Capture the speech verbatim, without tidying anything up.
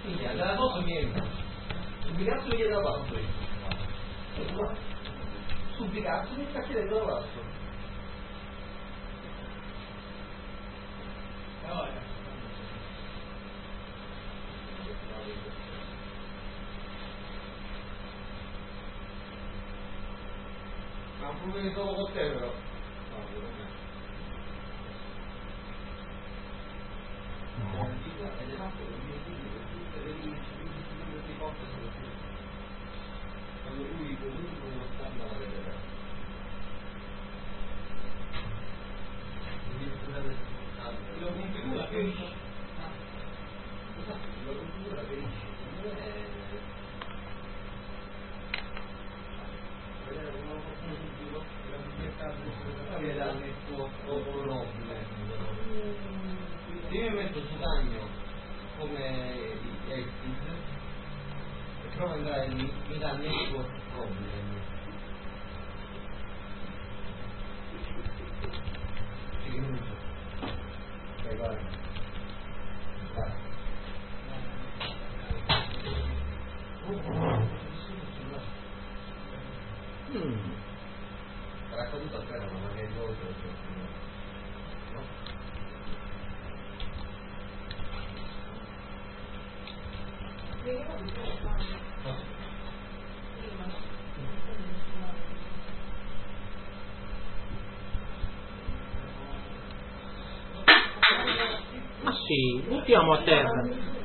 Quindi andare addosso mi entra. Supplicarsi mi chiede la passo. Supplicarsi mi sta chiedendo la passo. Ma un problema solo con te però. Quando lui comunque non sta andando a vedere lo configura ferisce lo configura ferisce vedere come lo facciamo subito la libertà di dal network o nobile se io metto su Tagno come i exit e provo ad entrare in, mi dà network problem sì, non so vai vai vai mm. Sarà caduto a terra ma che cosa no? Ma sì, buttiamo a terra.